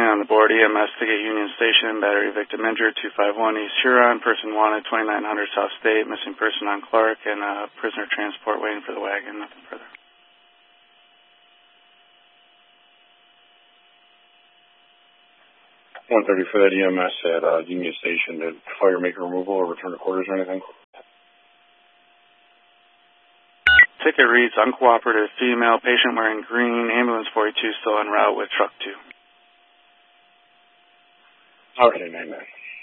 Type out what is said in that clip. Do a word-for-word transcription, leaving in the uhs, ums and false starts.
on the board, E M S to get Union Station, battery victim injured, two five one East Huron, person wanted, twenty-nine hundred South State, missing person on Clark, and uh, prisoner transport waiting for the wagon, nothing further. one thirty for that E M S at uh, Union Station. Did fire make a removal or return to quarters or anything? Ticket reads, uncooperative female, patient wearing green, ambulance forty-two still en route with truck two. Okay, nine nine.